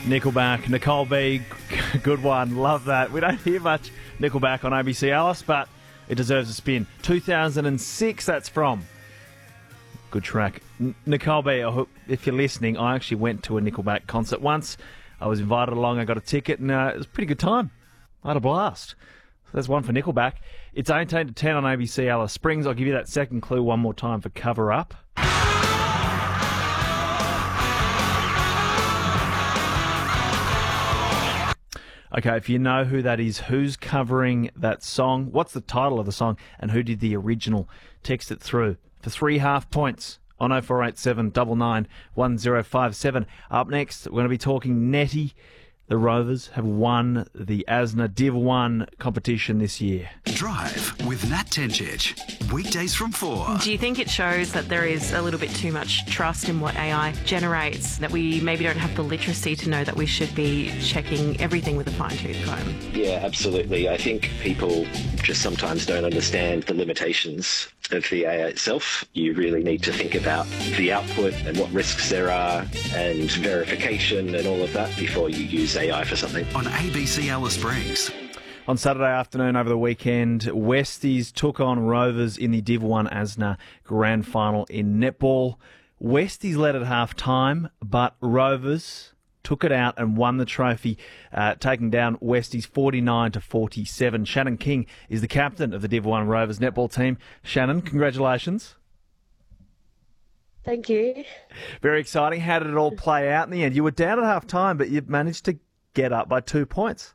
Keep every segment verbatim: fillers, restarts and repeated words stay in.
Nickelback, Nicole B, good one, love that. We don't hear much Nickelback on A B C Alice, but it deserves a spin. two thousand six, that's from. Good track. N- Nicole B, I hope, if you're listening, I actually went to a Nickelback concert once. I was invited along, I got a ticket, and uh, it was a pretty good time. I had a blast. So there's one for Nickelback. It's eighteen to ten on A B C Alice Springs. I'll give you that second clue one more time for Cover Up. Okay, if you know who that is, who's covering that song, what's the title of the song, and who did the original, text it through for three half points on oh four eight seven, nine nine, one oh five seven. Up next, we're going to be talking Netty. The Rovers have won the A S N A Div one competition this year. Drive with Nat Tencic. Weekdays from four. Do you think it shows that there is a little bit too much trust in what A I generates, that we maybe don't have the literacy to know that we should be checking everything with a fine-tooth comb? Yeah, absolutely. I think people just sometimes don't understand the limitations of the A I itself. You really need to think about the output and what risks there are and verification and all of that before you use A I for something. On A B C Alice Springs. On Saturday afternoon over the weekend, Westies took on Rovers in the Div one A S N A Grand Final in netball. Westies led at half-time, but Rovers took it out and won the trophy, uh, taking down Westies forty-nine to forty-seven. Shannon King is the captain of the Div one Rovers netball team. Shannon, congratulations. Thank you. Very exciting. How did it all play out in the end? You were down at half-time, but you managed to get up by two points.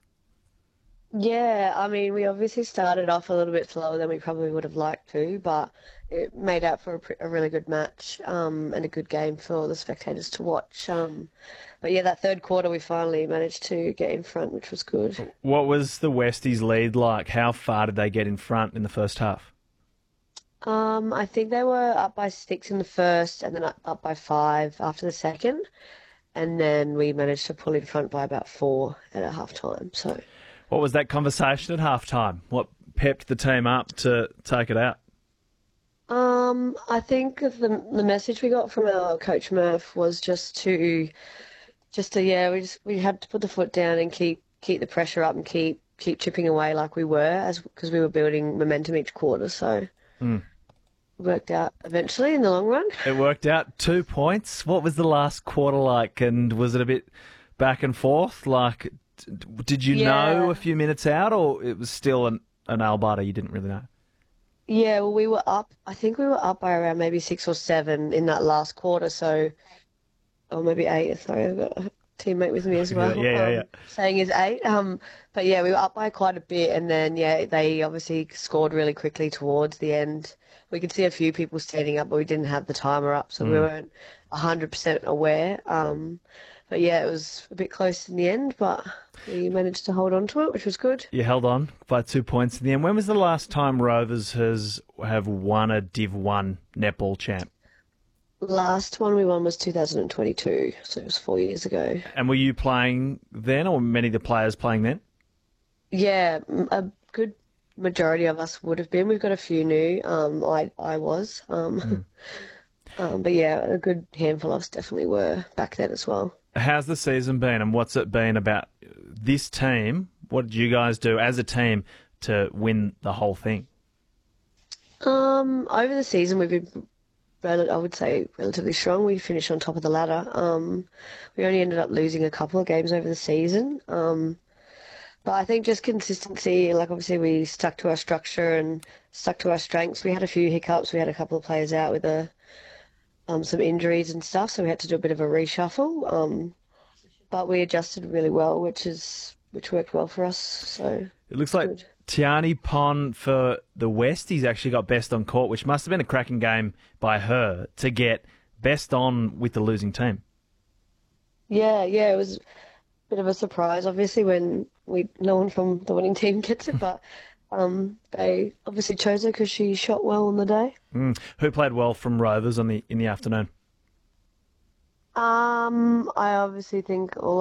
Yeah, I mean, we obviously started off a little bit slower than we probably would have liked to, but it made out for a, pre- a really good match um, and a good game for the spectators to watch. Um, but yeah, that third quarter we finally managed to get in front, which was good. What was the Westies lead like? How far did they get in front in the first half? Um, I think they were up by six in the first and then up, up by five after the second. And then we managed to pull in front by about four at a half time. So, what was that conversation at half time? What pepped the team up to take it out? Um, I think the the message we got from our coach Murph was just to, just to yeah, we just we had to put the foot down and keep keep the pressure up and keep keep chipping away like we were, as because we were building momentum each quarter. So, mm. it worked out eventually in the long run. It worked out. Two points. What was the last quarter like? And was it a bit back and forth? Like, did you yeah. know a few minutes out, or it was still an an nail biter? You didn't really know. Yeah, well, we were up, I think we were up by around maybe six or seven in that last quarter, so, or maybe eight, sorry, I've got a teammate with me as well, yeah, yeah, um, yeah. saying is eight, um, but yeah, we were up by quite a bit, and then, yeah, they obviously scored really quickly towards the end. We could see a few people standing up, but we didn't have the timer up, so mm. we weren't one hundred percent aware, um, but yeah, it was a bit close in the end, but we managed to hold on to it, which was good. You held on by two points in the end. When was the last time Rovers has have won a Div one netball champ? Last one we won was two thousand twenty-two, so it was four years ago. And were you playing then, or many of the players playing then? Yeah, a good majority of us would have been. We've got a few new. Um, I I was. Um, mm. um, but yeah, a good handful of us definitely were back then as well. How's the season been, and what's it been about this team? What did you guys do as a team to win the whole thing? Um, over the season, we've been, I would say, relatively strong. We finished on top of the ladder. Um, we only ended up losing a couple of games over the season. Um, but I think just consistency, like obviously we stuck to our structure and stuck to our strengths. We had a few hiccups. We had a couple of players out with a Um, some injuries and stuff, so we had to do a bit of a reshuffle. Um, but we adjusted really well, which is which worked well for us. So it looks like good. Tiani Pon for the Westies actually got best on court, which must have been a cracking game by her to get best on with the losing team. Yeah, yeah, it was a bit of a surprise, obviously, when we no one from the winning team gets it, but. Um, they obviously chose her because she shot well on the day. Mm. Who played well from Rovers on the in the afternoon? Um, I obviously think all